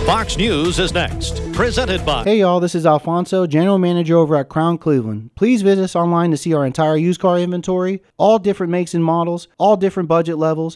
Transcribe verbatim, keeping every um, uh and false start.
Fox News is next. Presented by... Hey y'all, this is Alfonso, General Manager over at Crown Cleveland. Please visit us online to see our entire used car inventory, all different makes and models, all different budget levels,